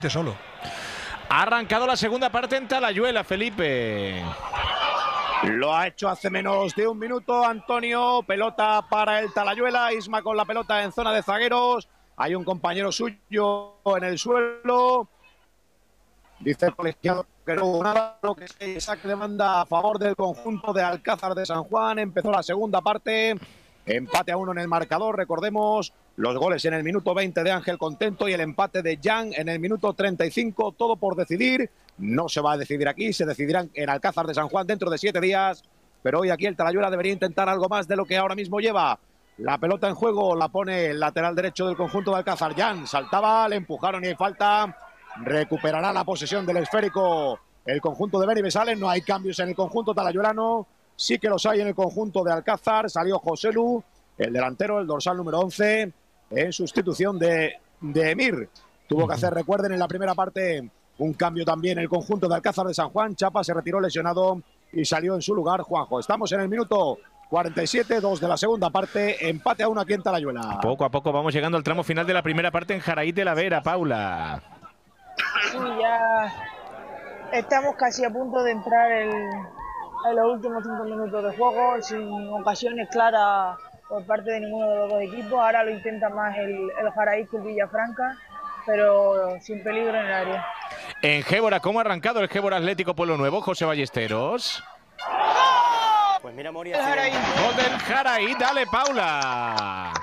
solo. Ha arrancado la segunda parte en Talayuela, Felipe. Lo ha hecho hace menos de un minuto Antonio. Pelota para el Talayuela. Isma con la pelota en zona de zagueros. Hay un compañero suyo en el suelo. Dice el colegiado que no hubo nada, que se saque de banda a favor del conjunto de Alcázar de San Juan. Empezó la segunda parte. Empate a 1 en el marcador. Recordemos los goles en el minuto 20 de Ángel Contento y el empate de Jan en el minuto 35. Todo por decidir. No se va a decidir aquí, se decidirán en Alcázar de San Juan dentro de 7 días. Pero hoy aquí el Talayuela debería intentar algo más de lo que ahora mismo lleva. La pelota en juego la pone el lateral derecho del conjunto de Alcázar. Jan saltaba, le empujaron y hay falta. Recuperará la posesión del esférico el conjunto de Beni Besales. No hay cambios en el conjunto talayuelano. Sí que los hay en el conjunto de Alcázar. Salió Joselu, el delantero, el dorsal número 11, en sustitución de Emir. Tuvo que hacer, recuerden, en la primera parte un cambio también el conjunto de Alcázar de San Juan. Chapa se retiró lesionado y salió en su lugar Juanjo. Estamos en el minuto 47, 2 de la segunda parte, empate a 1 aquí en Talayuela. Poco a poco vamos llegando al tramo final de la primera parte en Jaraíz de la Vera, Paula. Sí, ya estamos casi a punto de entrar en los últimos 5 minutos de juego, sin ocasiones claras por parte de ninguno de los dos equipos. Ahora lo intenta más el Jaraíz que el Villafranca, pero sin peligro en el área. En Gébora, ¿cómo ha arrancado el Gébora Atlético Pueblo Nuevo, José Ballesteros? Pues mira, Mori, Gol del Jaraíz, dale, Paula.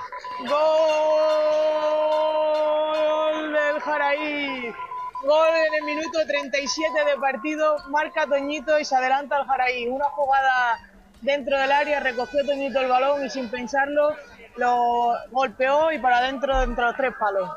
Gol del Jaraíz. Gol en el minuto 37 de partido. Marca Toñito y se adelanta al Jaraíz. Una jugada dentro del área, recogió Toñito el balón y sin pensarlo lo golpeó y para adentro entre los 3 palos.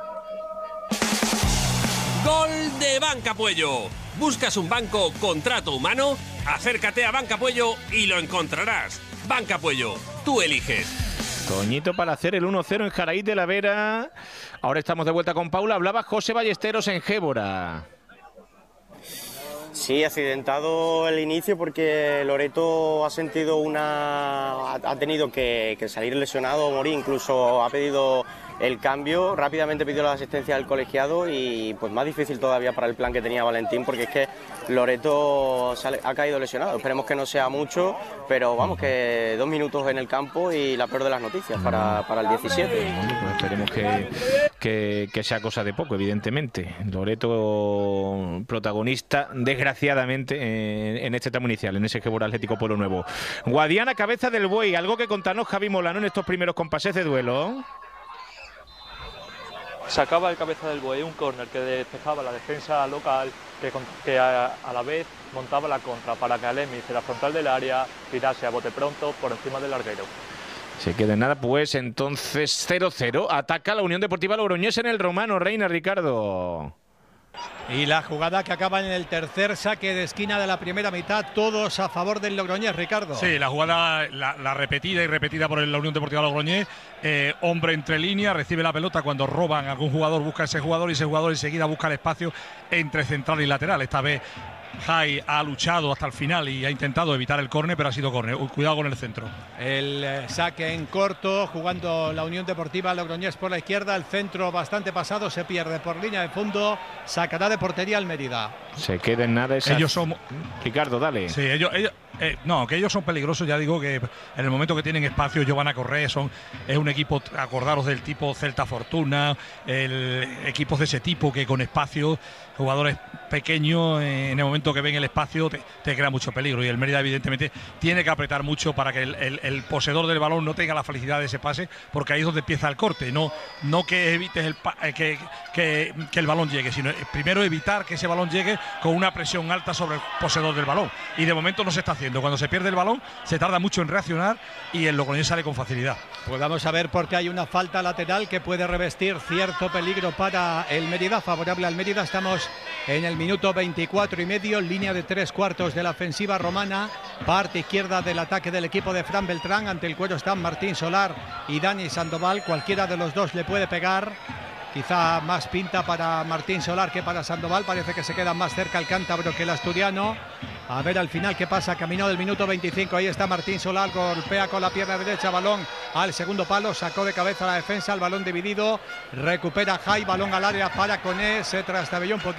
Gol de Banca Puello. ¿Buscas un banco con trato humano? Acércate a Banca Puello y lo encontrarás. Banca Puello, tú eliges. Toñito para hacer el 1-0 en Jaraíz de la Vera. Ahora estamos de vuelta con Paula. Hablaba José Ballesteros en Gébora. Sí, accidentado el inicio porque Loreto ha tenido que salir lesionado, morir, incluso ha pedido el cambio, rápidamente pidió la asistencia del colegiado y pues más difícil todavía para el plan que tenía Valentín, porque es que Loreto ha caído lesionado. Esperemos que no sea mucho, pero vamos, que 2 minutos en el campo y la peor de las noticias para el 17. Bueno, pues esperemos que sea cosa de poco, evidentemente. Loreto, protagonista, desgraciadamente, en este tramo inicial, en ese Gébora Atlético Pueblo Nuevo. Guadiana, cabeza del buey. ¿Algo que contarnos, Javi Molano, en estos primeros compases de duelo? Sacaba el cabeza del buey un córner que despejaba la defensa local, que a la vez montaba la contra para que Alemis, en la frontal del área, tirase a bote pronto por encima del larguero. Se queda en nada, pues entonces 0-0. Ataca la Unión Deportiva Logroñés en el Romano. Reina, Ricardo. Y la jugada que acaba en el tercer saque de esquina de la primera mitad, todos a favor del Logroñés, Ricardo. Sí, la jugada, la repetida y repetida por la Unión Deportiva Logroñés. Hombre entre líneas, recibe la pelota cuando roban a algún jugador, busca a ese jugador y ese jugador enseguida busca el espacio entre central y lateral. Esta vez Jai ha luchado hasta el final y ha intentado evitar el córner, pero ha sido córner. Cuidado con el centro. El saque en corto, jugando la Unión Deportiva Logroñés por la izquierda. El centro bastante pasado, se pierde por línea de fondo. Sacará de portería al Mérida. Se queda en nada esa... Ellos son... Ricardo, dale. Sí, no, que ellos son peligrosos, ya digo que en el momento que tienen espacio ellos van a correr, es un equipo, acordaros del tipo Celta Fortuna, equipos de ese tipo que con espacio, jugadores pequeños, en el momento que ven el espacio te crea mucho peligro, y el Mérida evidentemente tiene que apretar mucho para que el poseedor del balón no tenga la felicidad de ese pase, porque ahí es donde empieza el corte, no que evites que el balón llegue, sino primero evitar que ese balón llegue con una presión alta sobre el poseedor del balón, y de momento no se está haciendo. Cuando se pierde el balón se tarda mucho en reaccionar y el Logroñés sale con facilidad. Pues vamos a ver, porque hay una falta lateral que puede revestir cierto peligro para el Mérida, favorable al Mérida. Estamos en el minuto 24,5, línea de 3/4 de la ofensiva romana, parte izquierda del ataque del equipo de Fran Beltrán. Ante el cuero están Martín Solar y Dani Sandoval, cualquiera de los dos le puede pegar. Quizá más pinta para Martín Solar que para Sandoval. Parece que se queda más cerca el cántabro que el asturiano. A ver al final qué pasa. Camino del minuto 25. Ahí está Martín Solar. Golpea con la pierna derecha. Balón al segundo palo. Sacó de cabeza la defensa. El balón dividido. Recupera Jai. Balón al área para Coné. Se trastabilló un poquito.